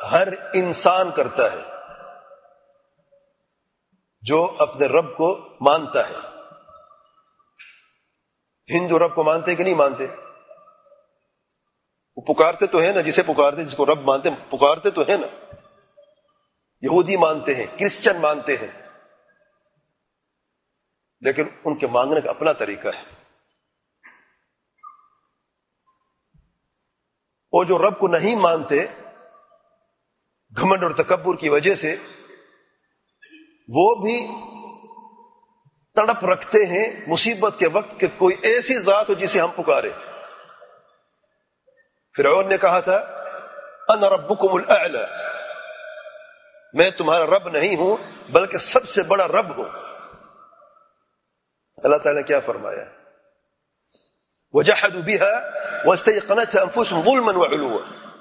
ہر انسان کرتا ہے جو اپنے رب کو مانتا ہے. ہندو رب کو مانتے کہ نہیں مانتے؟ وہ پکارتے تو ہیں نا، جسے پکارتے، جس کو رب مانتے پکارتے تو ہیں نا. یہودی مانتے ہیں، کرسچن مانتے ہیں، لیکن ان کے مانگنے کا اپنا طریقہ ہے. وہ جو رب کو نہیں مانتے گھمنڈ اور تکبر کی وجہ سے، وہ بھی تڑپ رکھتے ہیں مصیبت کے وقت کہ کوئی ایسی ذات ہو جسے ہم پکارے. فرعون نے کہا تھا انا ربکم الاعلی، میں تمہارا رب نہیں ہوں بلکہ سب سے بڑا رب ہوں. اللہ تعالیٰ نے کیا فرمایا؟ وجحدوا بها واستيقنتها انفسهم ظلما وعلوا.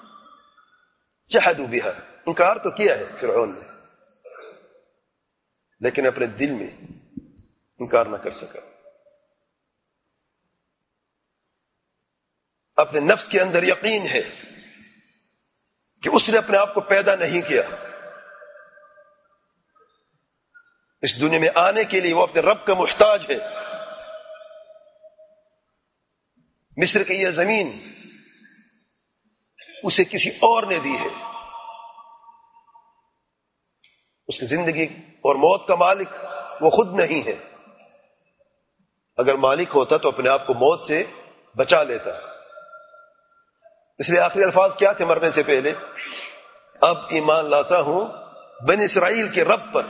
جحدوا بها، انکار تو کیا ہے فرعون نے، لیکن اپنے دل میں انکار نہ کر سکا. اپنے نفس کے اندر یقین ہے کہ اس نے اپنے آپ کو پیدا نہیں کیا. اس دنیا میں آنے کے لیے وہ اپنے رب کا محتاج ہے. مصر کی یہ زمین اسے کسی اور نے دی ہے. اس کی زندگی اور موت کا مالک وہ خود نہیں ہے. اگر مالک ہوتا تو اپنے آپ کو موت سے بچا لیتا. اس لیے آخری الفاظ کیا تھے مرنے سے پہلے؟ اب ایمان لاتا ہوں بنی اسرائیل کے رب پر.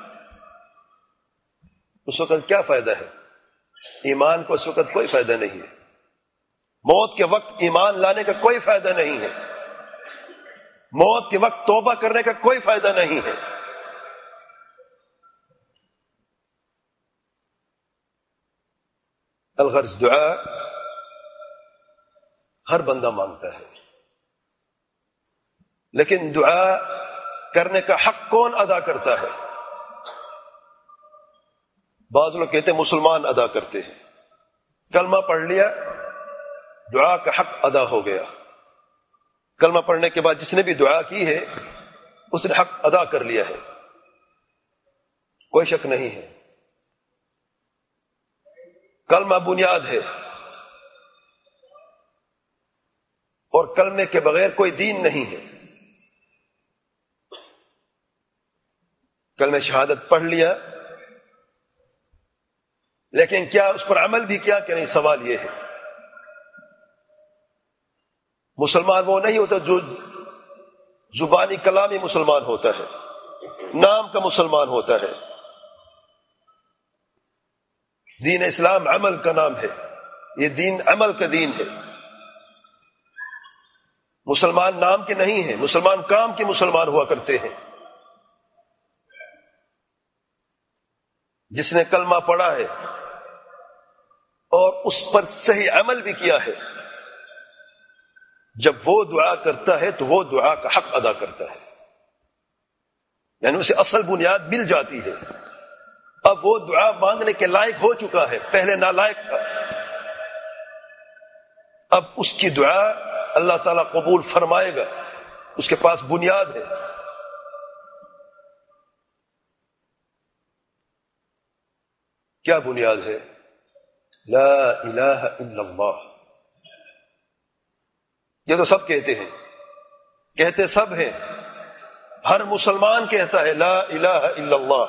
اس وقت کیا فائدہ ہے؟ ایمان کو اس وقت کوئی فائدہ نہیں ہے. موت کے وقت ایمان لانے کا کوئی فائدہ نہیں ہے. موت کے وقت توبہ کرنے کا کوئی فائدہ نہیں ہے. الغرض دعا ہر بندہ مانگتا ہے، لیکن دعا کرنے کا حق کون ادا کرتا ہے؟ بعض لوگ کہتے ہیں مسلمان ادا کرتے ہیں. کلمہ پڑھ لیا، دعا کا حق ادا ہو گیا. کلمہ پڑھنے کے بعد جس نے بھی دعا کی ہے اس نے حق ادا کر لیا ہے، کوئی شک نہیں ہے. کلمہ بنیاد ہے، اور کلمے کے بغیر کوئی دین نہیں ہے. کلمہ شہادت پڑھ لیا، لیکن کیا اس پر عمل بھی کیا کہ نہیں؟ سوال یہ ہے. مسلمان وہ نہیں ہوتا جو زبانی کلامی مسلمان ہوتا ہے، نام کا مسلمان ہوتا ہے. دین اسلام عمل کا نام ہے، یہ دین عمل کا دین ہے. مسلمان نام کے نہیں ہیں، مسلمان کام کے مسلمان ہوا کرتے ہیں. جس نے کلمہ پڑھا ہے اور اس پر صحیح عمل بھی کیا ہے، جب وہ دعا کرتا ہے تو وہ دعا کا حق ادا کرتا ہے. یعنی اسے اصل بنیاد مل جاتی ہے. اب وہ دعا مانگنے کے لائق ہو چکا ہے، پہلے نالائق تھا. اب اس کی دعا اللہ تعالیٰ قبول فرمائے گا، اس کے پاس بنیاد ہے. کیا بنیاد ہے؟ لا الہ الا اللہ. یہ تو سب کہتے ہیں، کہتے سب ہیں. ہر مسلمان کہتا ہے لا الہ الا اللہ،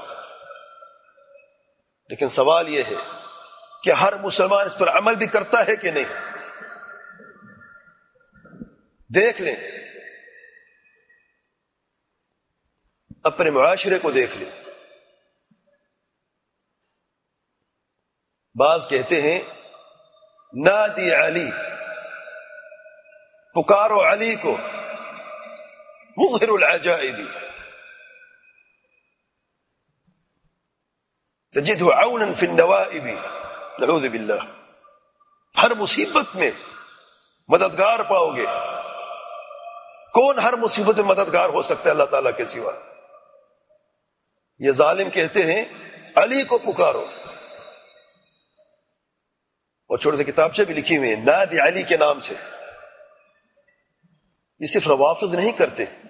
لیکن سوال یہ ہے کہ ہر مسلمان اس پر عمل بھی کرتا ہے کہ نہیں؟ دیکھ لیں، اپنے معاشرے کو دیکھ لیں. بعض کہتے ہیں نادی علی، پکارو علی کو، مظہر العجائب، تجدہ عونا فی النوائب. نعوذ باللہ. ہر مصیبت میں مددگار پاؤ گے. کون ہر مصیبت میں مددگار ہو سکتا ہے اللہ تعالیٰ کے سوا؟ یہ ظالم کہتے ہیں علی کو پکارو، اور چھوٹے سے کتابچے بھی لکھی ہوئی ہیں نادی علی کے نام سے. یہ صرف روافض نہیں کرتے،